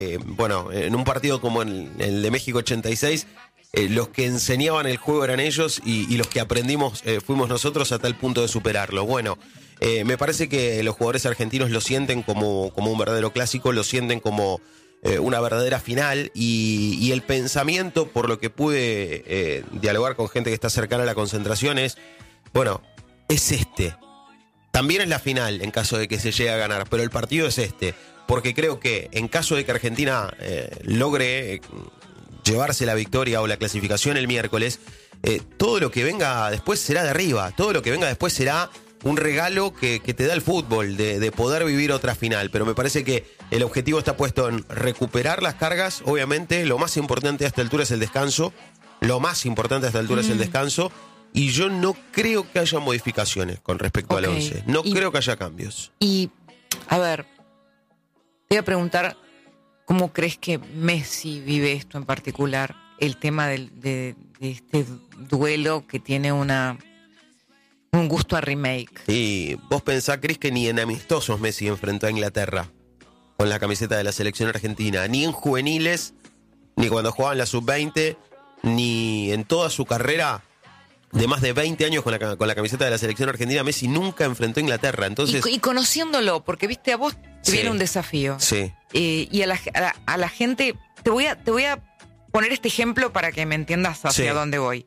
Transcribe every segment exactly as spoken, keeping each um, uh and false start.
Eh, bueno, en un partido como el, el de México ochenta y seis, eh, los que enseñaban el juego eran ellos y, y los que aprendimos eh, fuimos nosotros a tal punto de superarlo. Bueno, eh, me parece que los jugadores argentinos lo sienten como, como un verdadero clásico, lo sienten como eh, una verdadera final y, y el pensamiento, por lo que pude eh, dialogar con gente que está cercana a la concentración, es, bueno, es este. También es la final en caso de que se llegue a ganar, pero el partido es este. Porque creo que en caso de que Argentina eh, logre eh, llevarse la victoria o la clasificación el miércoles, eh, todo lo que venga después será de arriba, todo lo que venga después será un regalo que, que te da el fútbol, de, de poder vivir otra final. Pero me parece que el objetivo está puesto en recuperar las cargas, obviamente, lo más importante a esta altura es el descanso, lo más importante a esta altura mm. es el descanso, y yo no creo que haya modificaciones con respecto okay. al once, no y, creo que haya cambios. Y, a ver... Te voy a preguntar, ¿cómo crees que Messi vive esto en particular? El tema del, de, de este duelo que tiene una un gusto a remake. Y vos pensás, Cris, que ni en amistosos Messi enfrentó a Inglaterra con la camiseta de la selección argentina, ni en juveniles, ni cuando jugaba en la sub veinte, ni en toda su carrera de más de veinte años con la, con la camiseta de la selección argentina, Messi nunca enfrentó a Inglaterra. Entonces, y, y conociéndolo, porque viste, a vos te sí, viene un desafío. Sí. Eh, y a la, a, la, a la gente, te voy a, te voy a poner este ejemplo para que me entiendas hacia sí. dónde voy.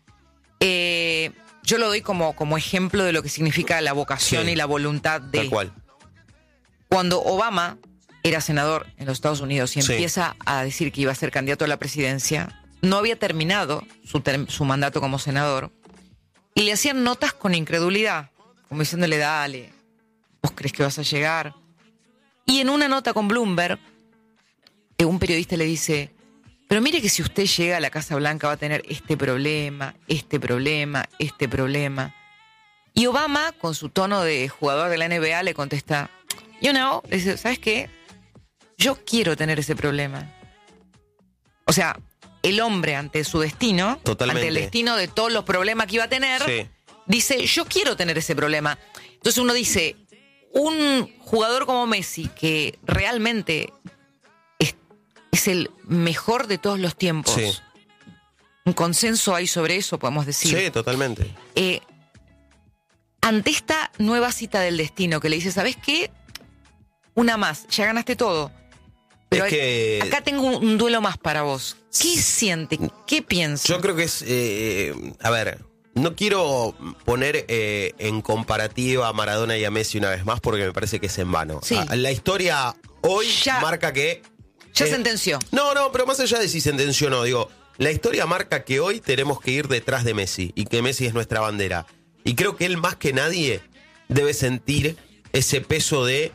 Eh, yo lo doy como, como ejemplo de lo que significa la vocación sí. y la voluntad de... Tal cual. Cuando Obama era senador en los Estados Unidos y sí. empieza a decir que iba a ser candidato a la presidencia, no había terminado su, ter- su mandato como senador, y le hacían notas con incredulidad, como diciéndole, dale, ¿vos crees que vas a llegar? Y en una nota con Bloomberg, un periodista le dice, pero mire que si usted llega a la Casa Blanca va a tener este problema, este problema, este problema. Y Obama, con su tono de jugador de la N B A, le contesta, you know, le dice, ¿sabes qué? Yo quiero tener ese problema. O sea, el hombre ante su destino, Totalmente. ante el destino de todos los problemas que iba a tener, sí. dice, yo quiero tener ese problema. Entonces uno dice, un jugador como Messi, que realmente es, es el mejor de todos los tiempos, sí. un consenso hay sobre eso, podemos decir. Sí, totalmente. Eh, ante esta nueva cita del destino que le dice, ¿sabes qué? Una más, ya ganaste todo. Pero es que... acá tengo un, un duelo más para vos. ¿Qué siente? ¿Qué piensa? Yo creo que es... Eh, a ver, no quiero poner eh, en comparativa a Maradona y a Messi una vez más porque me parece que es en vano. Sí. A, la historia hoy ya, marca que... Ya eh, sentenció. No, no, pero más allá de si sentenció o no, digo, la historia marca que hoy tenemos que ir detrás de Messi y que Messi es nuestra bandera. Y creo que él más que nadie debe sentir ese peso de...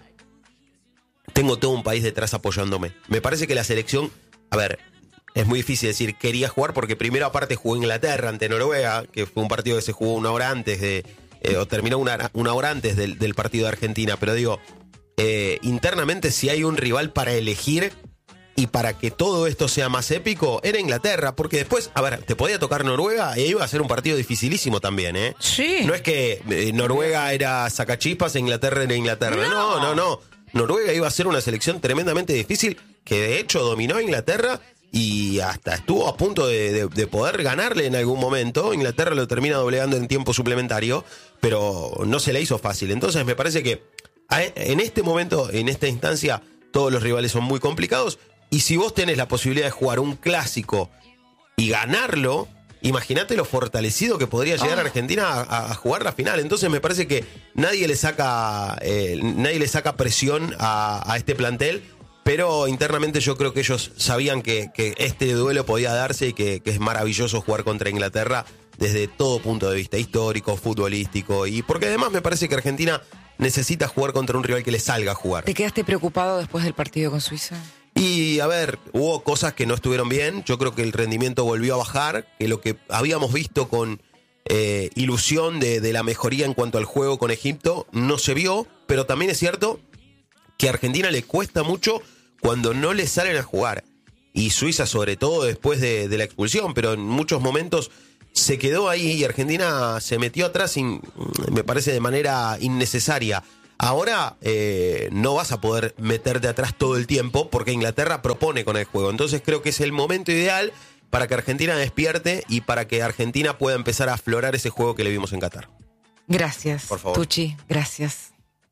Tengo todo un país detrás apoyándome. Me parece que la selección, a ver, es muy difícil decir quería jugar porque primero aparte jugó Inglaterra ante Noruega, que fue un partido que se jugó una hora antes de, eh, o terminó una, una hora antes del, del partido de Argentina. Pero digo, eh, internamente si hay un rival para elegir y para que todo esto sea más épico, era Inglaterra. Porque después, a ver, te podía tocar Noruega y iba a ser un partido dificilísimo también, ¿eh? Sí. No es que eh, Noruega era sacachispas e Inglaterra era Inglaterra. No, no, no. no. Noruega iba a ser una selección tremendamente difícil, que de hecho dominó a Inglaterra y hasta estuvo a punto de, de, de poder ganarle en algún momento. Inglaterra lo termina doblegando en tiempo suplementario, pero no se le hizo fácil. Entonces me parece que en este momento, en esta instancia, todos los rivales son muy complicados. Y si vos tenés la posibilidad de jugar un clásico y ganarlo, imagínate lo fortalecido que podría llegar oh. Argentina a, a jugar la final. Entonces me parece que nadie le saca eh, nadie le saca presión a, a este plantel, pero internamente yo creo que ellos sabían que, que este duelo podía darse y que, que es maravilloso jugar contra Inglaterra desde todo punto de vista histórico, futbolístico, y porque además me parece que Argentina necesita jugar contra un rival que le salga a jugar. ¿Te quedaste preocupado después del partido con Suiza? Y a ver, hubo cosas que no estuvieron bien. Yo creo que el rendimiento volvió a bajar, que lo que habíamos visto con eh, ilusión de, de la mejoría en cuanto al juego con Egipto no se vio, pero también es cierto que a Argentina le cuesta mucho cuando no le salen a jugar. Y Suiza sobre todo después de, de la expulsión, pero en muchos momentos se quedó ahí y Argentina se metió atrás, sin, me parece de manera innecesaria. Ahora eh, no vas a poder meterte atrás todo el tiempo porque Inglaterra propone con el juego. Entonces creo que es el momento ideal para que Argentina despierte y para que Argentina pueda empezar a aflorar ese juego que le vimos en Qatar. Gracias, por favor. Tucci, gracias.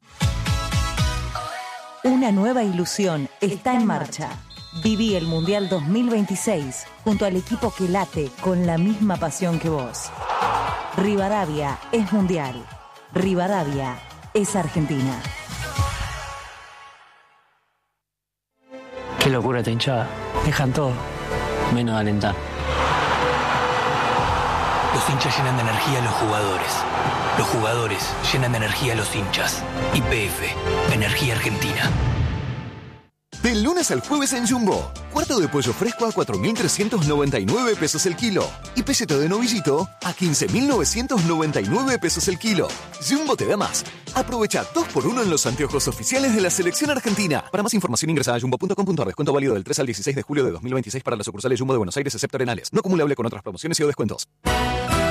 Una nueva ilusión está en marcha. Viví el Mundial dos mil veintiséis junto al equipo que late con la misma pasión que vos. Rivadavia es Mundial. Rivadavia es Argentina. Qué locura esta hinchada. Dejan todo, menos alentar. Los hinchas llenan de energía a los jugadores. Los jugadores llenan de energía a los hinchas. Y P F, Energía Argentina. Del lunes al jueves en Jumbo. Cuarto de pollo fresco a cuatro mil trescientos noventa y nueve pesos el kilo. Y peseto de novillito a quince mil novecientos noventa y nueve pesos el kilo. Jumbo te da más. Aprovecha dos por uno en los anteojos oficiales de la selección argentina. Para más información ingresa a jumbo punto com punto ar. Descuento válido del tres al dieciséis de julio de dos mil veintiséis para las sucursales Jumbo de Buenos Aires, excepto Arenales. No acumulable con otras promociones y o descuentos.